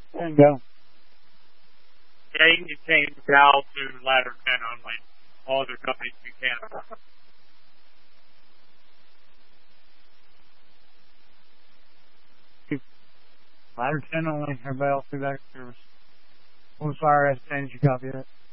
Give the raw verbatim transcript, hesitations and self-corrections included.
There you go. Yeah, you can change Cal to ladder ten only. All other companies you can. Ladder ten only. Everybody else do that service. What's fire S ten? Did you copy that?